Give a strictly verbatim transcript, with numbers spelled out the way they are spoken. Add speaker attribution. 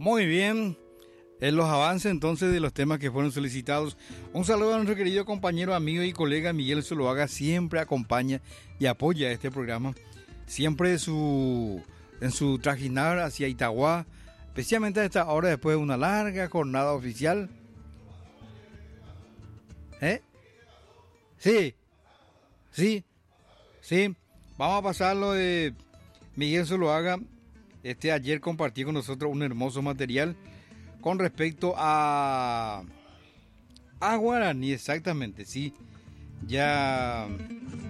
Speaker 1: Muy bien. En los avances entonces de los temas que fueron solicitados. Un saludo a nuestro querido compañero, amigo y colega Miguel Zuluaga. Siempre acompaña y apoya este programa. Siempre su, en su trajinar hacia Itagua, especialmente a esta hora después de una larga jornada oficial. ¿Eh? Sí, sí, sí. Vamos a pasar lo de Miguel Zuluaga. Este ayer compartió con nosotros un hermoso material con respecto a, a Guaraní, exactamente, sí. Ya